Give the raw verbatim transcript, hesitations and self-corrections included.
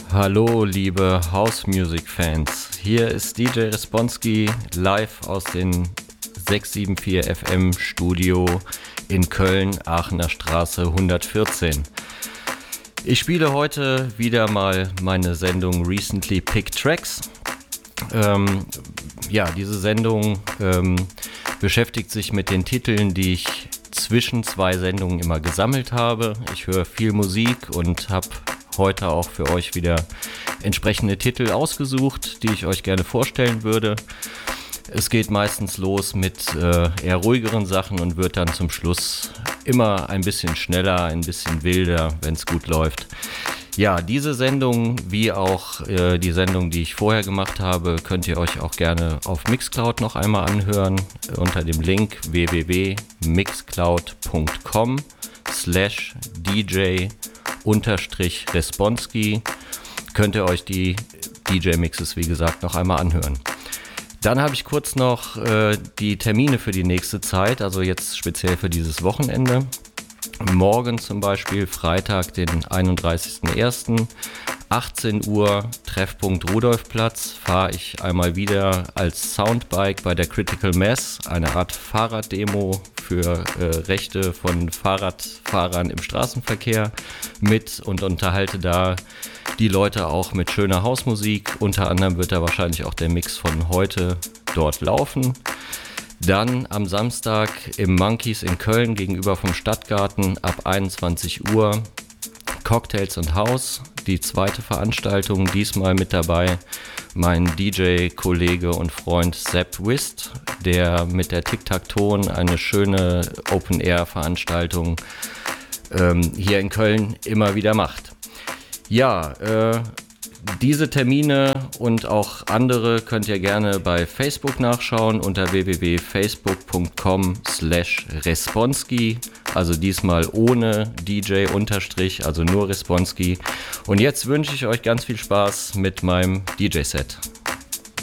Hallo liebe House Music Fans, hier ist D J Responski live aus dem sechs sieben vier F M Studio in Köln, Aachener Straße hundertvierzehn. Ich spiele heute wieder mal meine Sendung Recently Picked Tracks. Ähm, ja, diese Sendung ähm, beschäftigt sich mit den Titeln, die ich zwischen zwei Sendungen immer gesammelt habe. Ich höre viel Musik und habe heute auch für euch wieder entsprechende Titel ausgesucht, die ich euch gerne vorstellen würde. Es geht meistens los mit äh, eher ruhigeren Sachen und wird dann zum Schluss immer ein bisschen schneller, ein bisschen wilder, wenn es gut läuft. Ja, diese Sendung, wie auch äh, die Sendung, die ich vorher gemacht habe, könnt ihr euch auch gerne auf Mixcloud noch einmal anhören, unter dem Link w w w punkt mixcloud punkt com slash d j unterstrich Responski könnt ihr euch die D J-Mixes, wie gesagt, noch einmal anhören. Dann habe ich kurz noch äh, die Termine für die nächste Zeit, also jetzt speziell für dieses Wochenende. Morgen zum Beispiel, Freitag, den einunddreißigsten ersten achtzehn Uhr, Treffpunkt Rudolfplatz, fahre ich einmal wieder als Soundbike bei der Critical Mass, eine Art Fahrraddemo für äh, Rechte von Fahrradfahrern im Straßenverkehr mit und unterhalte da die Leute auch mit schöner Hausmusik. Unter anderem wird da wahrscheinlich auch der Mix von heute dort laufen. Dann am Samstag im Monkeys in Köln gegenüber vom Stadtgarten ab einundzwanzig Uhr Cocktails und House, die zweite Veranstaltung, diesmal mit dabei mein D J-Kollege und Freund Sepp Wist, der mit der Tic-Tac-Ton eine schöne Open-Air-Veranstaltung ähm, hier in Köln immer wieder macht. Ja, äh, diese Termine und auch andere könnt ihr gerne bei Facebook nachschauen unter w w w punkt facebook punkt com slash Responski, also diesmal ohne D J Unterstrich, also nur Responski. Und jetzt wünsche ich euch ganz viel Spaß mit meinem D J-Set.